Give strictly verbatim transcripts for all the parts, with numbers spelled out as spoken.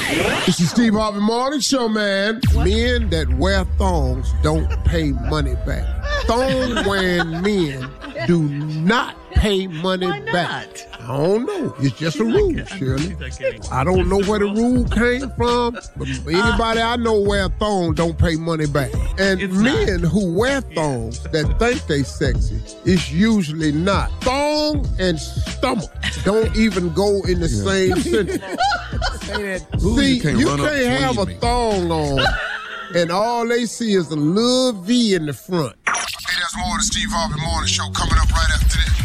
This is Steve Harvey Morning Show, man. What? Men that wear thongs don't pay money back. Thong-wearing men do not pay money Why not? back. I don't know. It's just a rule, Shirley. I don't know where the rule came from, but anybody I know wear thongs don't pay money back. And It's men not. who wear thongs that think they sexy, it's usually not. Thong and stomach don't even go in the same sentence. See, you can't have a thong on and all they see is a little V in the front. Hey, there's more of the Steve Harvey Morning Show coming up right after this.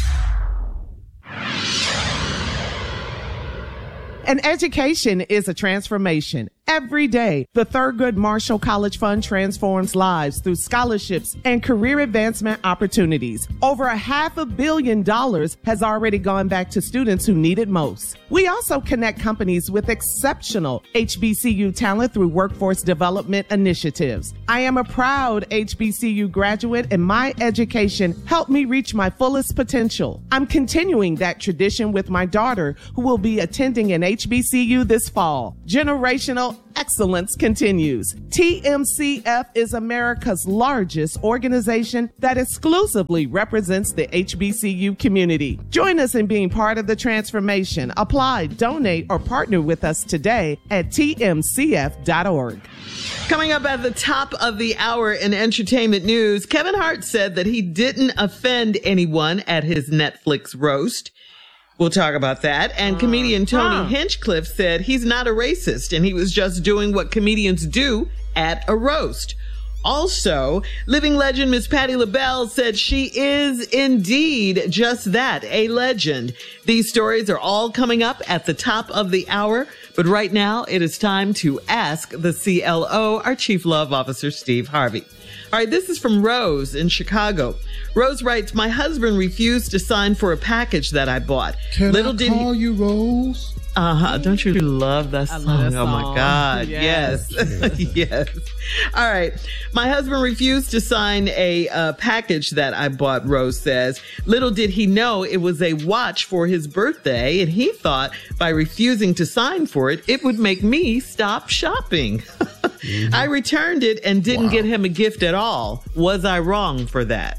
An education is a transformation. Every day, the Thurgood Marshall College Fund transforms lives through scholarships and career advancement opportunities. Over a half a billion dollars has already gone back to students who need it most. We also connect companies with exceptional H B C U talent through workforce development initiatives. I am a proud H B C U graduate, and my education helped me reach my fullest potential. I'm continuing that tradition with my daughter, who will be attending an H B C U this fall. Generational excellence continues. T M C F is America's largest organization that exclusively represents the H B C U community. Join us in being part of the transformation. Apply, donate, or partner with us today at T M C F dot org. Coming up at the top of the hour in entertainment news, Kevin Hart said that he didn't offend anyone at his Netflix roast. We'll talk about that. And comedian Tony huh. Hinchcliffe said he's not a racist and he was just doing what comedians do at a roast. Also, living legend Miss Patti LaBelle said she is indeed just that, a legend. These stories are all coming up at the top of the hour. But right now, it is time to ask the C L O, our Chief Love Officer, Steve Harvey. All right, this is from Rose in Chicago. Rose writes, my husband refused to sign for a package that I bought. Can Little I did call he- you Rose? Uh-huh. Don't you love that song? love that Oh, my song. God. Yes. Yes. Yes. All right. My husband refused to sign a uh, package that I bought, Rose says. Little did he know it was a watch for his birthday, and he thought by refusing to sign for it, it would make me stop shopping. Mm-hmm. I returned it and didn't Wow. get him a gift at all. Was I wrong for that?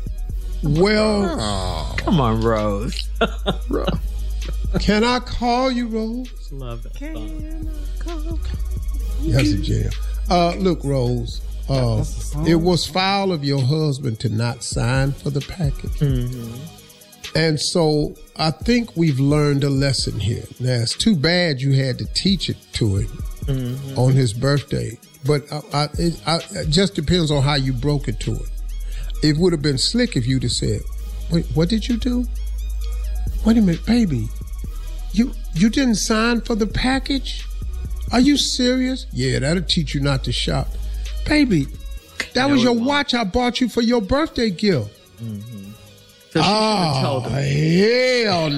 Well, oh, Come on, Rose. can I call you Rose? Love that Can song. I call? That's a jam. Uh, look, Rose, uh, it was foul of your husband to not sign for the package. Mm-hmm. And so I think we've learned a lesson here. Now, it's too bad you had to teach it to him mm-hmm. on his birthday. But I, I, it, I, it just depends on how you broke it to him. It would have been slick if you'd have said, wait, what did you do? Wait a minute, baby. You you didn't sign for the package? Are you serious? Yeah, that'll teach you not to shop. Baby, that No, was it your won't. watch I bought you for your birthday gift. Mm-hmm. So she should have Oh, told him. hell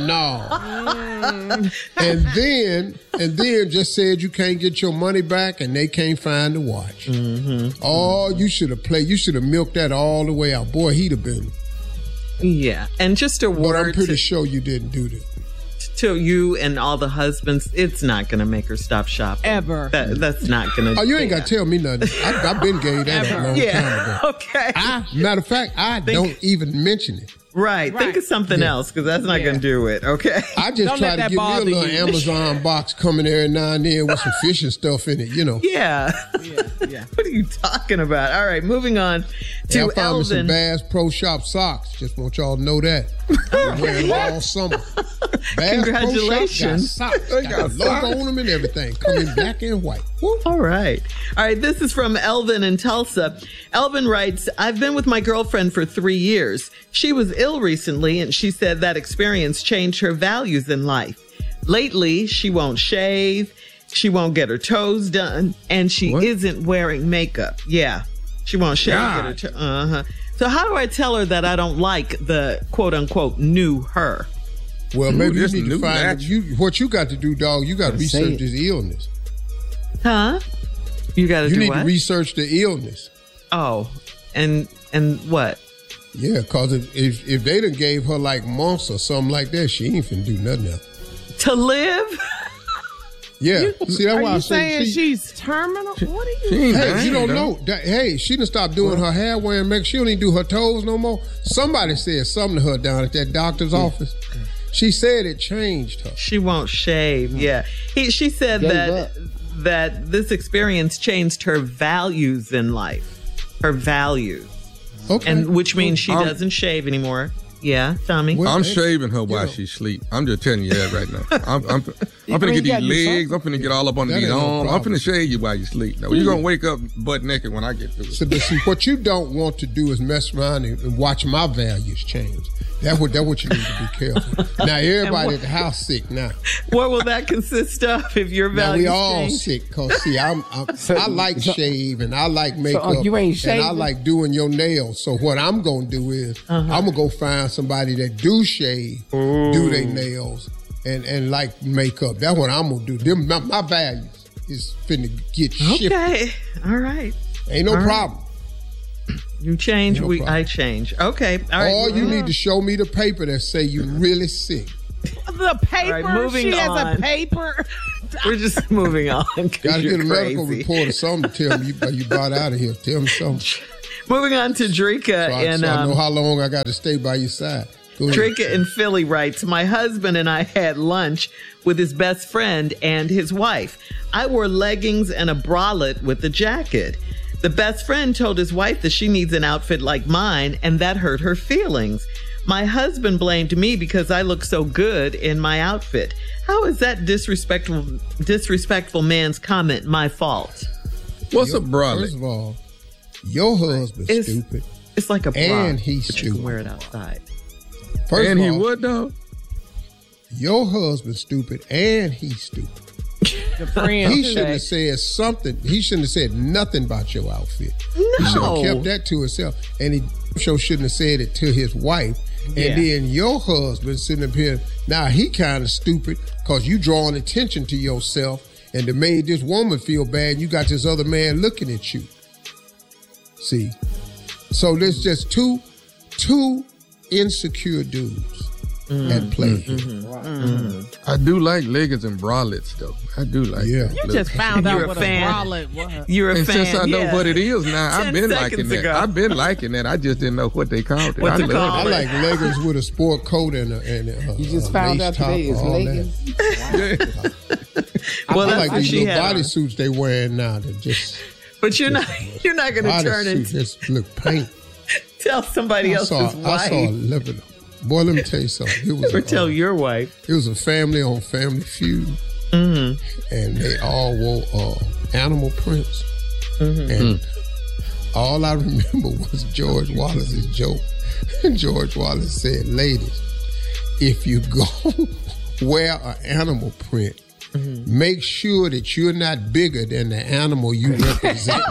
no. and then and then just said you can't get your money back and they can't find the watch. Mm-hmm. Oh, you should have played. You should have milked that all the way out. Boy, he'd have been. Yeah. And just a But word I'm pretty to, sure you didn't do that. to you and all the husbands, it's not going to make her stop shopping. Ever. That, that's not going to. Oh, you ain't got to tell me nothing. I, I've been gay that a long Yeah. time ago. Okay. I, matter of fact, I don't even mention it. Right. Think Right. of something Yeah. else because that's not Yeah. going to do it. Okay. I just Don't try let to that get me a bother little you. Amazon box coming every now and then with some fishing stuff in it, you know. Yeah. Yeah, yeah. What are you talking about? All right. Moving on Yeah, to I found me some Elvin. Bass Pro Shop socks. Just want y'all to know that. I'm wearing them all summer. Bass Congratulations. Pro Shop got socks. Got a logo on them and everything. Coming black and white. Woo. All right. All right. This is from Elvin in Tulsa. Elvin writes, I've been with my girlfriend for three years. She was ill recently, and she said that experience changed her values in life. Lately, she won't shave. She won't get her toes done, and she What? isn't wearing makeup. Yeah. She won't shave. Get her to- uh-huh. So how do I tell her that I don't like the quote unquote new her? Well, maybe you this need to new find natural. you. What you got to do, dog? You got to Say research it. this illness. Huh? You got to You do need what? to research the illness. oh, and and what? Yeah, cause if, if if they done gave her like months or something like that, she ain't finna do nothing else. To live? Yeah. You, See, that's are why you I say saying she, she's terminal? She, what are you? She hey, dying, you don't though. know. That, hey, she done stopped doing her hair, wearing makeup. She don't even do her toes no more. Somebody said something to her down at that doctor's yeah. office. She said it changed her. She won't shave. Yeah. He, she said Gave that up. that this experience changed her values in life. Her values. Okay. And which means she I'm, doesn't shave anymore. Yeah, Tommy. Well, I'm hey, shaving her while know. she sleep. I'm just telling you that right now. I'm, I'm, I'm finna get these legs. I'm finna get all up under That these ain't no arms. I'm problem. finna shave you while you sleep. Now, mm-hmm. you're gonna wake up butt naked when I get through. So, but see, what you don't want to do is mess around and, and watch my values change. That's what, that's what you need to be careful. Now, everybody what, at the house sick now. What will that consist of if your values Now, we all change? sick because, see, I'm, I'm, So- I like so- shave and I like makeup. oh, you ain't and I shaving? like doing your nails. So what I'm going to do is Uh-huh. I'm going to go find somebody that do shave, do their nails, and, and like makeup. That's what I'm going to do. Them, my, my values is finna get shifted. Okay. All right. Ain't no All right. problem. You change, No we problem. I change. Okay. All right. Or you need to show me the paper that say you really sick. The paper. All right, moving she has on. a paper. We're just moving on. Got to you're get a medical crazy. report or something to tell me you, you got out of here. Tell me something. So Moving on to Drika I, in so I know um, how long I got to stay by your side. Go ahead. Drika in Philly writes, my husband and I had lunch with his best friend and his wife. I wore leggings and a bralette with a jacket. The best friend told his wife that she needs an outfit like mine, and that hurt her feelings. My husband blamed me because I look so good in my outfit. How is that disrespectful disrespectful man's comment my fault? What's Your- a bralette? First of all, your husband's It's- stupid. It's like a bra, And he's but you can stupid. wear it outside. First And of he all, would though. your husband's stupid and he's stupid. The friend. He shouldn't have said something. He shouldn't have said nothing about your outfit. No. He should have kept that to himself. And he sure shouldn't have said it to his wife. And Yeah. then your husband sitting up here, now he kind of stupid because you drawing attention to yourself and to made this woman feel bad. You got this other man looking at you. See? So there's just two, two insecure dudes at play here. I do like leggings and bralettes though. I do like. Yeah. that. You Look. just found You're out a what fan. a bralette was. You're a And fan. since I know yeah. what it is now, I've Ten been seconds liking that. ago. I've been liking that. I just didn't know what they called it. What I to love call I it. like leggings with a sport coat and a, and a, You just a found lace out top today it's all that. leggings. Well, I that's like what these she little had on. bodysuits they wearing now that just But you're not you're not going to turn bodysuit and just look paint. tell somebody I else's saw, I wife saw a living. Boy, let me tell you something. It was or a, tell uh, your wife. It was a family on Family Feud, Mm-hmm. and they all wore uh, animal prints. Mm-hmm. And all I remember was George Wallace's joke. George Wallace said, "Ladies, if you go wear an animal print, Mm-hmm. make sure that you're not bigger than the animal you represent."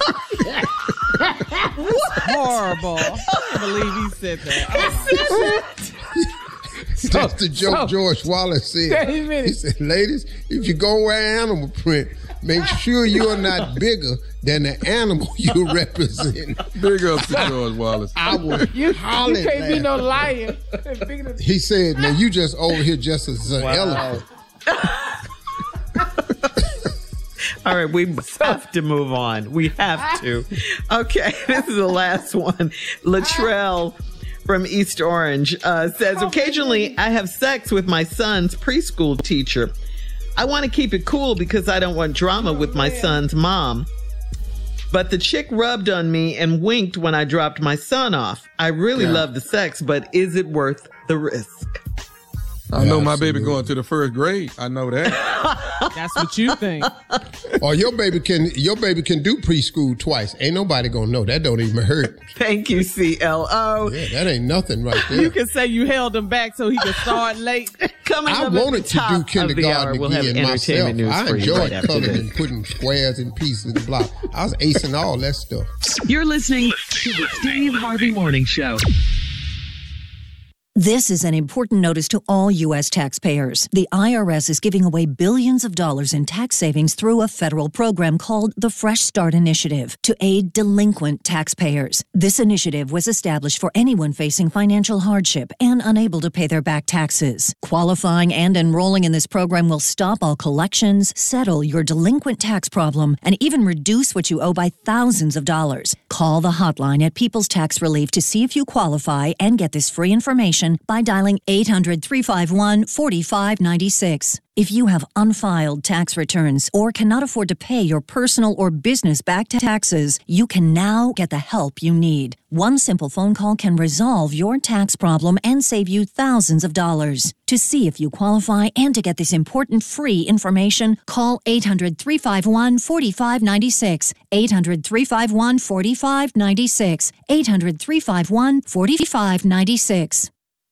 Horrible. I can't believe he said that. That's the joke so- George Wallace said. Wait a minute. He said, "Ladies, if you go wear animal print, make sure you're not bigger than the animal you represent." Big up to George Wallace. I was You, you hollering. can't be no laughing. liar. He said, "Now you just over here just as an elephant." All right, we have to move on. We have to. Okay, this is the last one. Latrell from East Orange uh, says, occasionally I have sex with my son's preschool teacher. I want to keep it cool because I don't want drama with my son's mom. But the chick rubbed on me and winked when I dropped my son off. I really Yeah. love the sex, but is it worth the risk? I know my baby Absolutely. going to the first grade. I know that. That's what you think. Or your baby can your baby can do preschool twice. Ain't nobody gonna know. That don't even hurt. Thank you, C L O. Yeah, that ain't nothing right there. You can say you held him back so he could start late. Coming I up at the wanted to top do of the hour, kindergarten we'll have again myself. entertainment news I for you enjoyed right after coloring this. and putting squares and pieces and block. I was acing all that stuff. You're listening to the Steve Harvey Morning Show. This is an important notice to all U S taxpayers. The I R S is giving away billions of dollars in tax savings through a federal program called the Fresh Start Initiative to aid delinquent taxpayers. This initiative was established for anyone facing financial hardship and unable to pay their back taxes. Qualifying and enrolling in this program will stop all collections, settle your delinquent tax problem, and even reduce what you owe by thousands of dollars. Call the hotline at People's Tax Relief to see if you qualify and get this free information by dialing eight hundred, three five one, four five nine six. If you have unfiled tax returns or cannot afford to pay your personal or business back taxes, you can now get the help you need. One simple phone call can resolve your tax problem and save you thousands of dollars. To see if you qualify and to get this important free information, call eight hundred, three five one, four five nine six, eight hundred, three five one, four five nine six, eight hundred, three five one, four five nine six.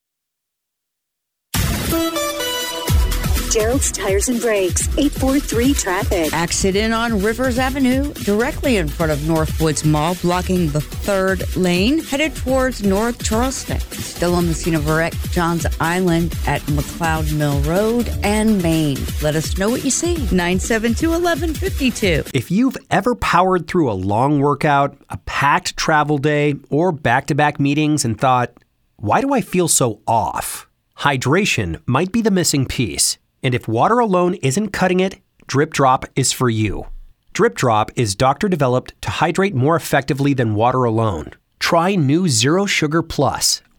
Gerald's Tires and Brakes, eight four three traffic. Accident on Rivers Avenue, directly in front of Northwoods Mall, blocking the third lane, headed towards North Charleston. Still on the scene of a wreck, Johns Island at McLeod Mill Road and Maine. Let us know what you see. nine seven two, one one five two. If you've ever powered through a long workout, a packed travel day, or back-to-back meetings and thought, why do I feel so off? Hydration might be the missing piece. And if water alone isn't cutting it, Drip Drop is for you. Drip Drop is doctor-developed to hydrate more effectively than water alone. Try new Zero Sugar Plus,